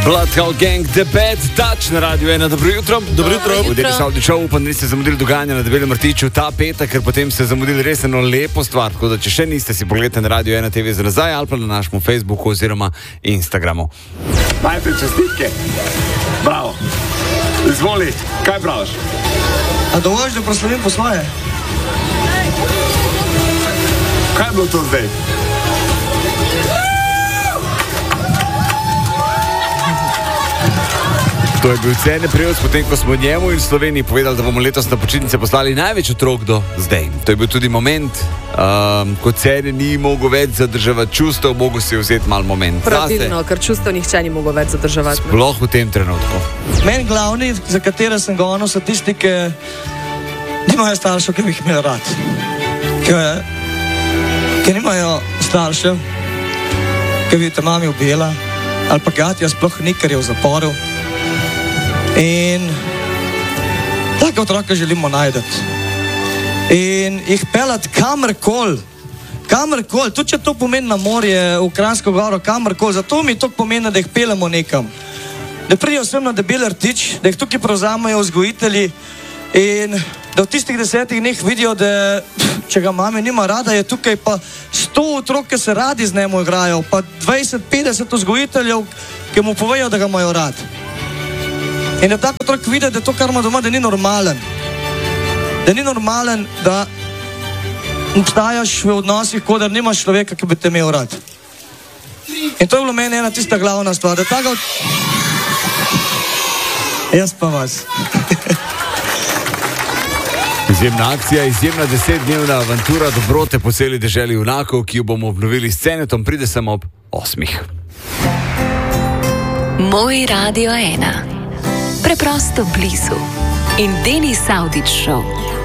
Bloodhound Gang, The Bad Touch na Radio 1. Dobro jutro. Dobro jutro. V Deli Saudi Show, upam, da niste zamudili dogajanja na Debelem rtiču ta petek, ker potem ste zamudili res eno lepo stvar. Tako da, če še niste, si pogledajte na Radio 1 TV za nazaj ali pa na našem Facebooku oziroma Instagramu. Najprej čestitke. Bravo. Izvoli, kaj praviš? A dovolj, da proslavim po svoje? Kaj je bilo to zdaj? To je bil cene prejels, potem ko smo njemu in Sloveniji povedali, da bomo letos na počitnice poslali največ otrok do zdaj. To je bil tudi moment, ko cene ni mogel več zadrževati čustev, mogel si vzeti mal moment. Pravilno, ker čustev nihče ni mogel več zadrževati. Sploh v tem trenutku. Meni glavni, za katere sem gonil, so tisti, ki nimajo staršev, ki bi jih imeli rad. Ki nimajo staršev, ki bi te mami ubila, ali pa gatja sploh ni, ker je v zaporu. In take otroke želimo najdeti. In jih pelati kamorkoli, tudi če to pomeni na morje, v Kranjsko goro, kamorkoli. Zato mi to pomeni, da jih pelemo nekam. Da pridejo sem na Debeli rtič, da jih tukaj prevzamejo vzgojitelji in da v tistih 10 dneh vidijo, da če ga mame nima rada, je tukaj pa 100 otrok, ki se radi z njemu igrajo, pa 20-50 vzgojiteljev, ki mu povejo, da ga imajo rad. In da tako otrok vidi, da to, kar ima doma, da ni normalen. Da ni normalen, da obstajaš v odnosih, kot da nimaš človeka, ki bi te imel rad. In to je bilo meni ena tista glavna stvar. Da tako... Jaz pa vas. Izjemna akcija, izjemna 10-dnevna avantura dobrote po celi deželi junakov, ki jo bomo obnovili s Cenetom, pride samo ob 8. Moj Radio 1. Preprosto blizu. In Deli Saudi Show.